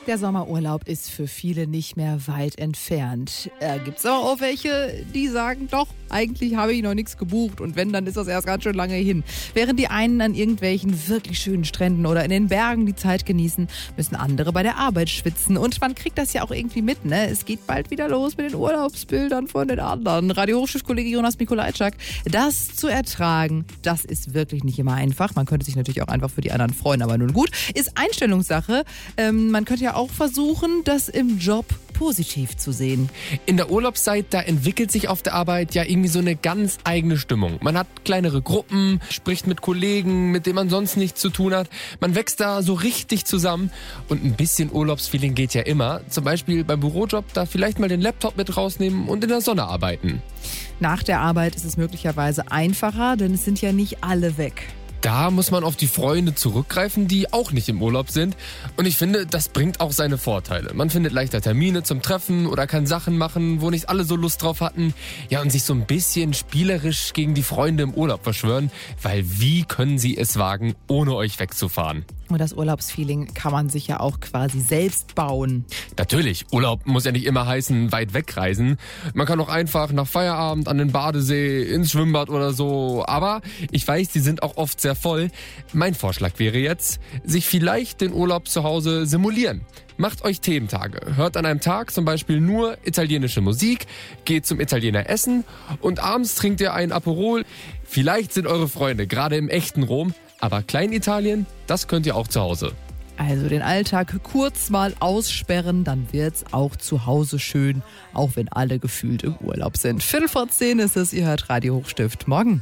Der Sommerurlaub ist für viele nicht mehr weit entfernt. Gibt es aber auch welche, die sagen, doch, eigentlich habe ich noch nichts gebucht und wenn, dann ist das erst ganz schön lange hin. Während die einen an irgendwelchen wirklich schönen Stränden oder in den Bergen die Zeit genießen, müssen andere bei der Arbeit schwitzen. Und man kriegt das ja auch irgendwie mit, ne? Es geht bald wieder los mit den Urlaubsbildern von den anderen. Radio-Hochschulkollege Jonas Mikolajczak, das zu ertragen, das ist wirklich nicht immer einfach. Man könnte sich natürlich auch einfach für die anderen freuen, aber nun gut. Ist Einstellungssache. Man könnte ja auch versuchen, das im Job positiv zu sehen. In der Urlaubszeit, da entwickelt sich auf der Arbeit ja irgendwie so eine ganz eigene Stimmung. Man hat kleinere Gruppen, spricht mit Kollegen, mit denen man sonst nichts zu tun hat. Man wächst da so richtig zusammen und ein bisschen Urlaubsfeeling geht ja immer. Zum Beispiel beim Bürojob da vielleicht mal den Laptop mit rausnehmen und in der Sonne arbeiten. Nach der Arbeit ist es möglicherweise einfacher, denn es sind ja nicht alle weg. Da muss man auf die Freunde zurückgreifen, die auch nicht im Urlaub sind. Und ich finde, das bringt auch seine Vorteile. Man findet leichter Termine zum Treffen oder kann Sachen machen, wo nicht alle so Lust drauf hatten. Ja, und sich so ein bisschen spielerisch gegen die Freunde im Urlaub verschwören. Weil wie können sie es wagen, ohne euch wegzufahren? Und das Urlaubsfeeling kann man sich ja auch quasi selbst bauen. Natürlich, Urlaub muss ja nicht immer heißen, weit wegreisen. Man kann auch einfach nach Feierabend an den Badesee, ins Schwimmbad oder so. Aber ich weiß, die sind auch oft sehr voll. Mein Vorschlag wäre jetzt, sich vielleicht den Urlaub zu Hause simulieren. Macht euch Thementage. Hört an einem Tag zum Beispiel nur italienische Musik, geht zum Italiener essen und abends trinkt ihr ein Aperol. Vielleicht sind eure Freunde gerade im echten Rom, aber Kleinitalien, das könnt ihr auch zu Hause. Also den Alltag kurz mal aussperren, dann wird's auch zu Hause schön, auch wenn alle gefühlt im Urlaub sind. 5:10 ist es, ihr hört Radio Hochstift. Morgen.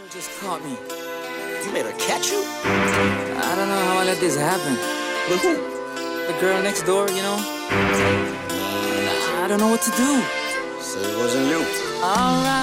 You made her catch you? I don't know how I let this happen. With who? The girl next door, you know? I don't know what to do. So it wasn't you. All right.